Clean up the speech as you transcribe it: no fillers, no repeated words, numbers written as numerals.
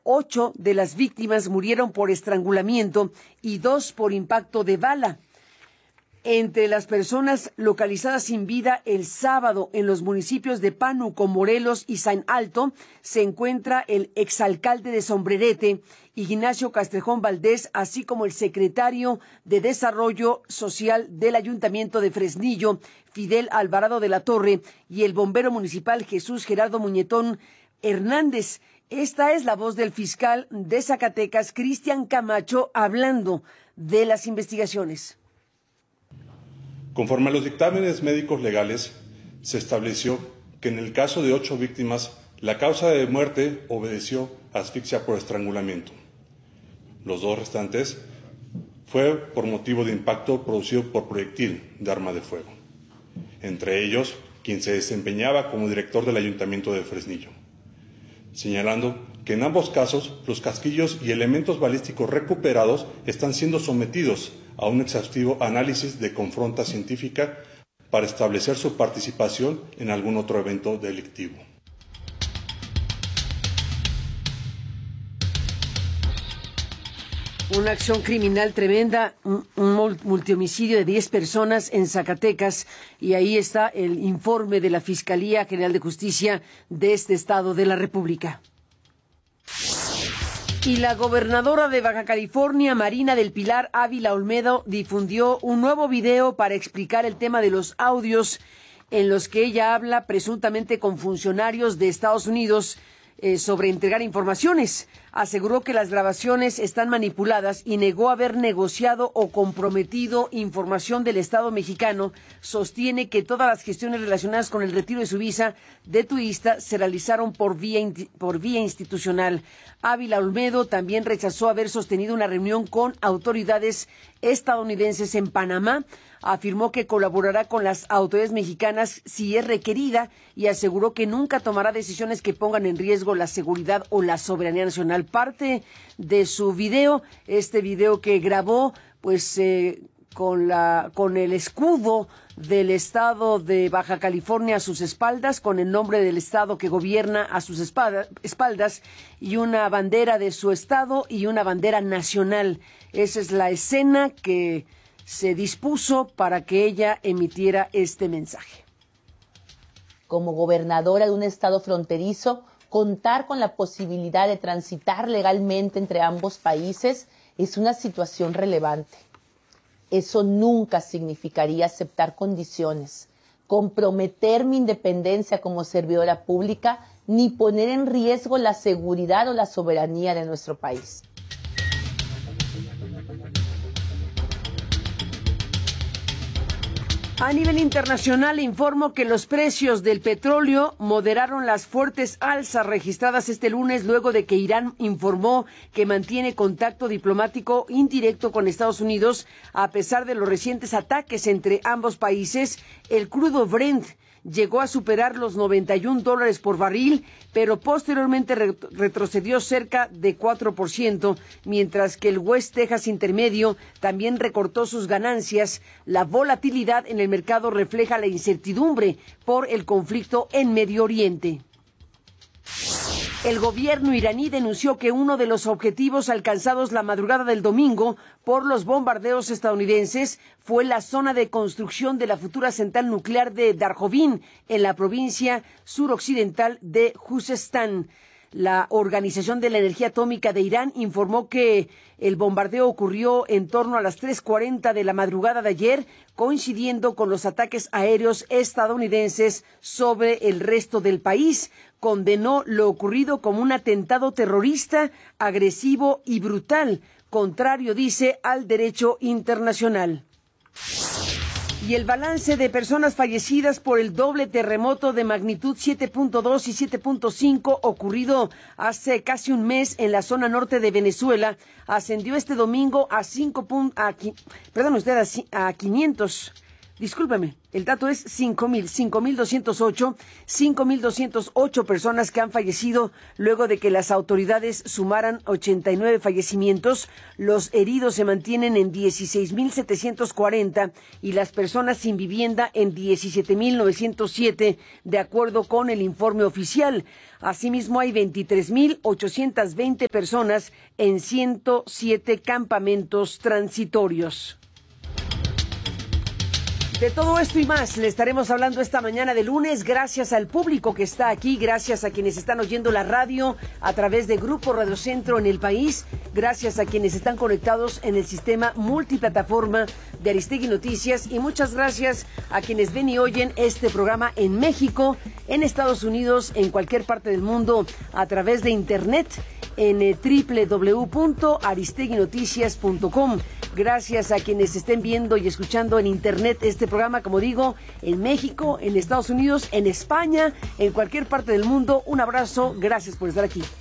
8 de las víctimas murieron por estrangulamiento y 2 por impacto de bala. Entre las personas localizadas sin vida el sábado en los municipios de Pánuco, Morelos y San Alto se encuentra el exalcalde de Sombrerete, Ignacio Castrejón Valdés, así como el secretario de Desarrollo Social del Ayuntamiento de Fresnillo, Fidel Alvarado de la Torre, y el bombero municipal Jesús Gerardo Muñetón Hernández. Esta es la voz del fiscal de Zacatecas, Cristian Camacho, hablando de las investigaciones. Conforme a los dictámenes médicos legales, se estableció que en el caso de 8 víctimas, la causa de muerte obedeció a asfixia por estrangulamiento. Los 2 restantes fue por motivo de impacto producido por proyectil de arma de fuego. Entre ellos, quien se desempeñaba como director del Ayuntamiento de Fresnillo, señalando que en ambos casos los casquillos y elementos balísticos recuperados están siendo sometidos a un exhaustivo análisis de confronta científica para establecer su participación en algún otro evento delictivo. Una acción criminal tremenda, un multihomicidio de 10 personas en Zacatecas, y ahí está el informe de la Fiscalía General de Justicia de este estado de la República. Y la gobernadora de Baja California, Marina del Pilar Ávila Olmedo, difundió un nuevo video para explicar el tema de los audios en los que ella habla presuntamente con funcionarios de Estados Unidos sobre entregar informaciones. Aseguró que las grabaciones están manipuladas y negó haber negociado o comprometido información del Estado mexicano. Sostiene que todas las gestiones relacionadas con el retiro de su visa de turista se realizaron por vía institucional. Ávila Olmedo también rechazó haber sostenido una reunión con autoridades estadounidenses en Panamá. Afirmó que colaborará con las autoridades mexicanas si es requerida y aseguró que nunca tomará decisiones que pongan en riesgo la seguridad o la soberanía nacional. Parte de su video, este video que grabó pues con el escudo del estado de Baja California a sus espaldas, con el nombre del estado que gobierna a sus espaldas, y una bandera de su estado y una bandera nacional. Esa es la escena que se dispuso para que ella emitiera este mensaje. Como gobernadora de un estado fronterizo, contar con la posibilidad de transitar legalmente entre ambos países es una situación relevante. Eso nunca significaría aceptar condiciones, comprometer mi independencia como servidora pública, ni poner en riesgo la seguridad o la soberanía de nuestro país. A nivel internacional, informo que los precios del petróleo moderaron las fuertes alzas registradas este lunes luego de que Irán informó que mantiene contacto diplomático indirecto con Estados Unidos a pesar de los recientes ataques entre ambos países. El crudo Brent llegó a superar los $91 por barril, pero posteriormente retrocedió cerca de 4%, mientras que el West Texas Intermedio también recortó sus ganancias. La volatilidad en el mercado refleja la incertidumbre por el conflicto en Medio Oriente. El gobierno iraní denunció que uno de los objetivos alcanzados la madrugada del domingo por los bombardeos estadounidenses fue la zona de construcción de la futura central nuclear de Darjovin, en la provincia suroccidental de Juzestán. La Organización de la Energía Atómica de Irán informó que el bombardeo ocurrió en torno a las 3:40 de la madrugada de ayer, coincidiendo con los ataques aéreos estadounidenses sobre el resto del país. Condenó lo ocurrido como un atentado terrorista, agresivo y brutal, contrario, dice, al derecho internacional. Y el balance de personas fallecidas por el doble terremoto de magnitud 7.2 y 7.5 ocurrido hace casi un mes en la zona norte de Venezuela ascendió este domingo a 500 Discúlpeme, el dato es 5.208 personas que han fallecido luego de que las autoridades sumaran 89 fallecimientos. Los heridos se mantienen en 16.740 y las personas sin vivienda en 17.907, de acuerdo con el informe oficial. Asimismo, hay 23.820 personas en 107 campamentos transitorios. De todo esto y más le estaremos hablando esta mañana de lunes. Gracias al público que está aquí, gracias a quienes están oyendo la radio a través de Grupo Radio Centro en el país, gracias a quienes están conectados en el sistema multiplataforma de Aristegui Noticias y muchas gracias a quienes ven y oyen este programa en México, en Estados Unidos, en cualquier parte del mundo a través de internet en www.aristeguinoticias.com. Gracias a quienes estén viendo y escuchando en internet este programa, como digo, en México, en Estados Unidos, en España, en cualquier parte del mundo. Un abrazo, gracias por estar aquí.